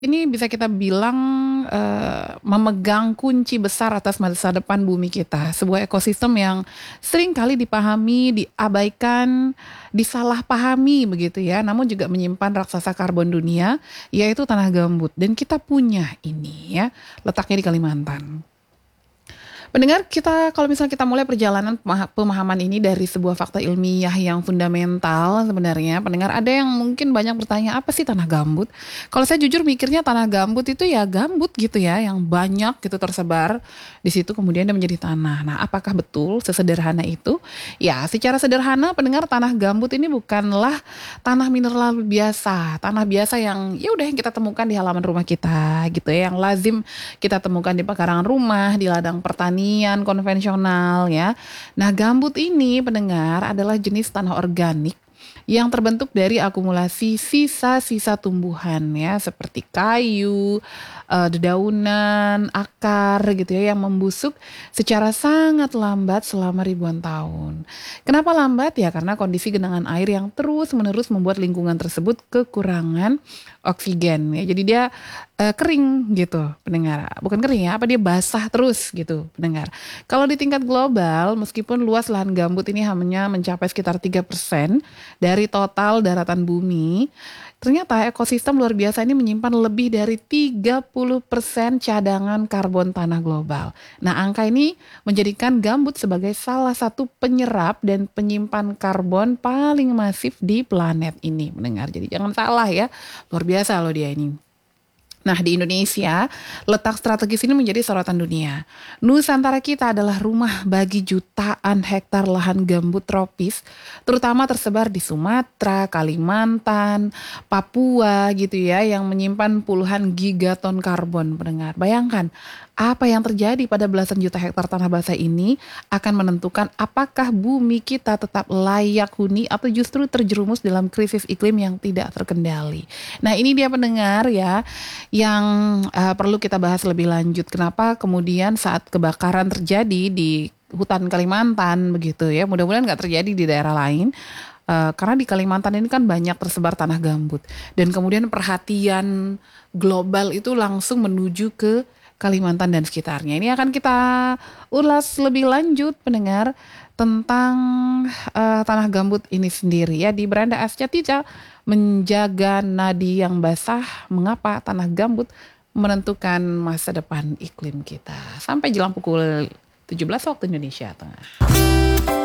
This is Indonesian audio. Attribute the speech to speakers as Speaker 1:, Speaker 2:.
Speaker 1: Ini bisa kita bilang, memegang kunci besar atas masa depan bumi kita. Sebuah ekosistem yang sering kali dipahami, diabaikan, disalahpahami begitu ya, namun juga menyimpan raksasa karbon dunia, yaitu tanah gambut. Dan kita punya ini ya, letaknya di Kalimantan. Pendengar, kita kalau misalnya kita mulai perjalanan pemahaman ini dari sebuah fakta ilmiah yang fundamental sebenarnya, pendengar ada yang mungkin banyak bertanya, apa sih tanah gambut? Kalau saya jujur mikirnya tanah gambut itu ya gambut gitu ya, yang banyak gitu tersebar di situ kemudian dia menjadi tanah. Nah, apakah betul sesederhana itu? Ya, secara sederhana pendengar tanah gambut ini bukanlah tanah mineral biasa, tanah biasa yang ya udah yang kita temukan di halaman rumah kita gitu ya, yang lazim kita temukan di pekarangan rumah, di ladang pertanian konvensional ya. Nah, gambut ini pendengar adalah jenis tanah organik yang terbentuk dari akumulasi sisa-sisa tumbuhan ya, seperti kayu, dedaunan, akar gitu ya, yang membusuk secara sangat lambat selama ribuan tahun. Kenapa lambat ya? Karena kondisi genangan air yang terus-menerus membuat lingkungan tersebut kekurangan oksigen ya. Jadi dia kering gitu pendengar. Bukan kering ya, apa dia basah terus gitu pendengar. Kalau di tingkat global, meskipun luas lahan gambut ini hanya mencapai sekitar 3% dari total daratan bumi, ternyata ekosistem luar biasa ini menyimpan lebih dari 30% cadangan karbon tanah global. Nah, angka ini menjadikan gambut sebagai salah satu penyerap dan penyimpan karbon paling masif di planet ini, mendengar. Jadi jangan salah ya, luar biasa loh dia ini. Nah, di Indonesia, letak strategis ini menjadi sorotan dunia. Nusantara kita adalah rumah bagi jutaan hektar lahan gambut tropis, terutama tersebar di Sumatera, Kalimantan, Papua gitu ya, yang menyimpan puluhan gigaton karbon, pendengar. Bayangkan, apa yang terjadi pada belasan juta hektar tanah basah ini akan menentukan apakah bumi kita tetap layak huni atau justru terjerumus dalam krisis iklim yang tidak terkendali. Nah, ini dia pendengar ya, yang perlu kita bahas lebih lanjut. Kenapa kemudian saat kebakaran terjadi di hutan Kalimantan begitu ya, mudah-mudahan nggak terjadi di daerah lain. Karena di Kalimantan ini kan banyak tersebar tanah gambut. Dan kemudian perhatian global itu langsung menuju ke Kalimantan dan sekitarnya. Ini akan kita ulas lebih lanjut pendengar tentang tanah gambut ini sendiri ya. Di Beranda Asca Tica, menjaga nadi yang basah, mengapa tanah gambut menentukan masa depan iklim kita. Sampai jelang pukul 17 waktu Indonesia Tengah.